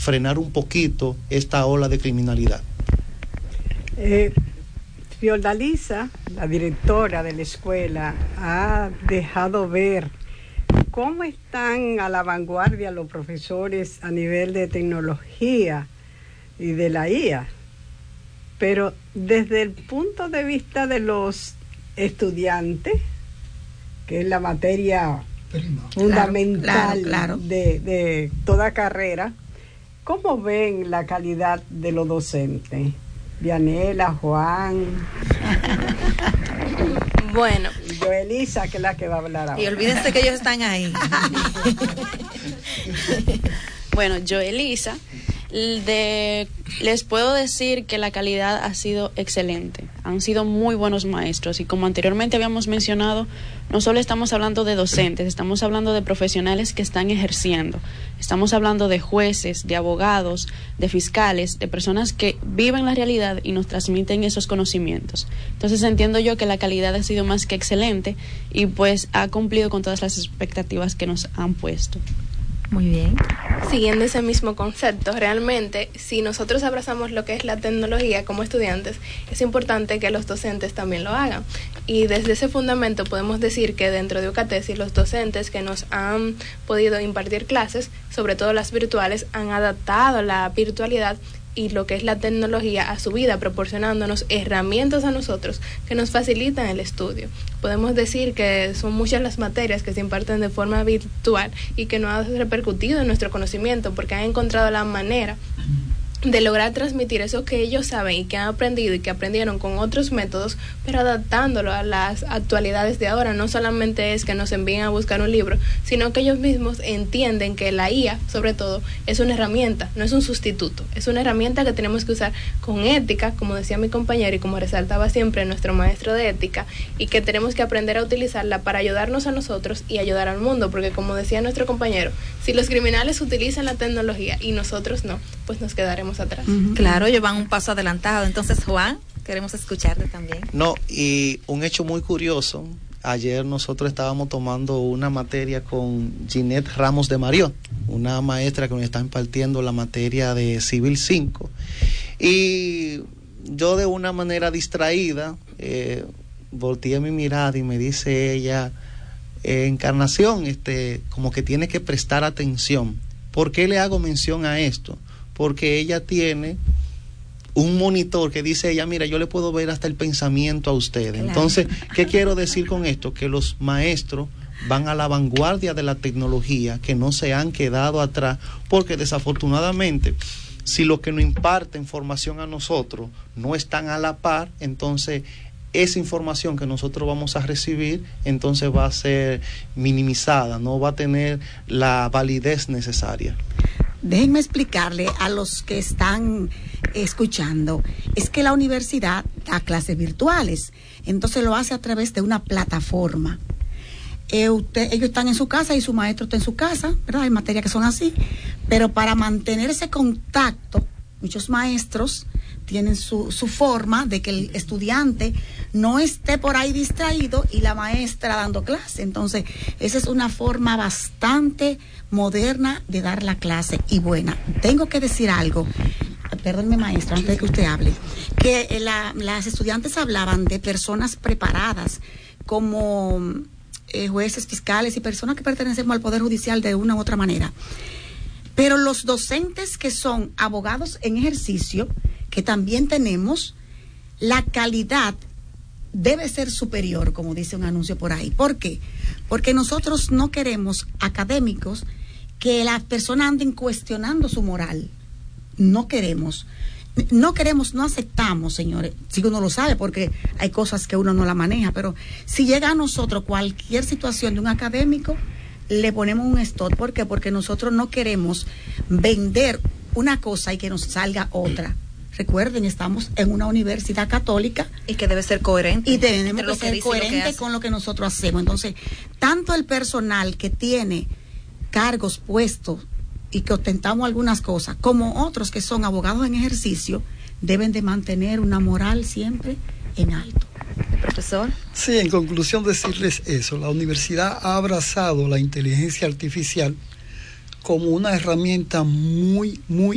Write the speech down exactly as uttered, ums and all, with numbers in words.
frenar un poquito esta ola de criminalidad. Eh, Fiordalisa, la directora de la escuela, ha dejado ver cómo están a la vanguardia los profesores a nivel de tecnología y de la I A, pero desde el punto de vista de los estudiantes, que es la materia Prima. fundamental claro, claro, claro. De, de toda carrera, ¿cómo ven la calidad de los docentes? Dianela, Juan. Bueno. Joelisa, que es la que va a hablar ahora. Y olvídense que ellos están ahí. Bueno, Joelisa, de, les puedo decir que la calidad ha sido excelente. Han sido muy buenos maestros y como anteriormente habíamos mencionado, no solo estamos hablando de docentes, estamos hablando de profesionales que están ejerciendo. Estamos hablando de jueces, de abogados, de fiscales, de personas que viven la realidad y nos transmiten esos conocimientos. Entonces entiendo yo que la calidad ha sido más que excelente y pues ha cumplido con todas las expectativas que nos han puesto. Muy bien. Siguiendo ese mismo concepto, realmente, si nosotros abrazamos lo que es la tecnología como estudiantes, es importante que los docentes también lo hagan. Y desde ese fundamento podemos decir que dentro de Ucatesis, los docentes que nos han podido impartir clases, sobre todo las virtuales, han adaptado la virtualidad y lo que es la tecnología a su vida, proporcionándonos herramientas a nosotros que nos facilitan el estudio. Podemos decir que son muchas las materias que se imparten de forma virtual y que no han repercutido en nuestro conocimiento porque han encontrado la manera de lograr transmitir eso que ellos saben y que han aprendido y que aprendieron con otros métodos, pero adaptándolo a las actualidades de ahora. No solamente es que nos envíen a buscar un libro, sino que ellos mismos entienden que la I A, sobre todo, es una herramienta, no es un sustituto, es una herramienta que tenemos que usar con ética, como decía mi compañero y como resaltaba siempre nuestro maestro de ética, y que tenemos que aprender a utilizarla para ayudarnos a nosotros y ayudar al mundo, porque como decía nuestro compañero, si los criminales utilizan la tecnología y nosotros no, pues nos quedaremos atrás. Uh-huh. Claro, ellos van un paso adelantado. Entonces, Juan, queremos escucharte también. No, y un hecho muy curioso, ayer nosotros estábamos tomando una materia con Ginette Ramos de Mariot, una maestra que nos está impartiendo la materia de Civil cinco, y yo de una manera distraída eh, volteé mi mirada y me dice ella, eh, Encarnación, este, como que tiene que prestar atención. ¿Por qué le hago mención a esto? Porque ella tiene un monitor que dice ella, mira, yo le puedo ver hasta el pensamiento a ustedes. Claro. Entonces, ¿qué quiero decir con esto? Que los maestros van a la vanguardia de la tecnología, que no se han quedado atrás, porque desafortunadamente, si lo que nos imparten formación a nosotros no están a la par, entonces esa información que nosotros vamos a recibir, entonces va a ser minimizada, no va a tener la validez necesaria. Déjenme explicarle a los que están escuchando, es que la universidad da clases virtuales, entonces lo hace a través de una plataforma. Eh, usted, ellos están en su casa y su maestro está en su casa, ¿verdad? Hay materias que son así, pero para mantener ese contacto, muchos maestros tienen su, su forma de que el estudiante no esté por ahí distraído y la maestra dando clase. Entonces, esa es una forma bastante moderna de dar la clase y buena. Tengo que decir algo, perdónme maestra, antes de que usted hable, que la, las estudiantes hablaban de personas preparadas como eh, jueces, fiscales y personas que pertenecemos al Poder Judicial de una u otra manera. Pero los docentes que son abogados en ejercicio, que también tenemos, la calidad debe ser superior, como dice un anuncio por ahí. ¿Por qué? Porque nosotros no queremos académicos que las personas anden cuestionando su moral. No queremos. No queremos, no aceptamos, señores. Si uno lo sabe, porque hay cosas que uno no la maneja, pero si llega a nosotros cualquier situación de un académico, le ponemos un stop. ¿Por qué? Porque nosotros no queremos vender una cosa y que nos salga otra. Recuerden, estamos en una universidad católica. Y que debe ser coherente. Y tenemos que ser coherente con lo que nosotros hacemos. Entonces, tanto el personal que tiene cargos puestos y que ostentamos algunas cosas, como otros que son abogados en ejercicio, deben de mantener una moral siempre en alto. Profesor. Sí, en conclusión decirles eso, la universidad ha abrazado la inteligencia artificial como una herramienta muy, muy